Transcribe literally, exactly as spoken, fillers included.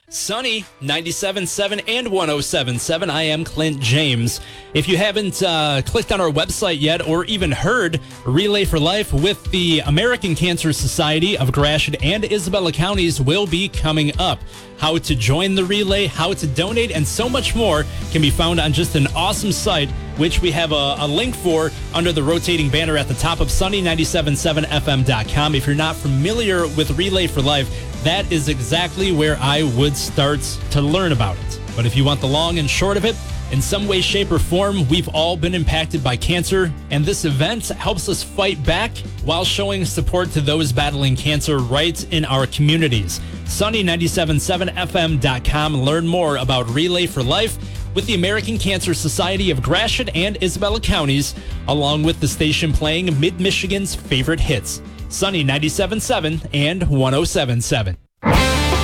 Sunny ninety-seven point seven and one oh seven point seven. I am Clint James. If you haven't uh, clicked on our website yet or even heard Relay for Life with the American Cancer Society of Gratiot and Isabella Counties will be coming up. How to join the relay, how to donate, and so much more can be found on just an awesome site, which we have a, a link for under the rotating banner at the top of sunny ninety-seven point seven f m dot com. If you're not familiar with Relay for Life, that is exactly where I would start to learn about it. But if you want the long and short of it, in some way, shape, or form, we've all been impacted by cancer, and this event helps us fight back while showing support to those battling cancer right in our communities. sunny ninety-seven point seven f m dot com. Learn more about Relay for Life with the American Cancer Society of Gratiot and Isabella Counties, along with the station playing Mid-Michigan's favorite hits. Sunny ninety-seven point seven and one oh seven point seven.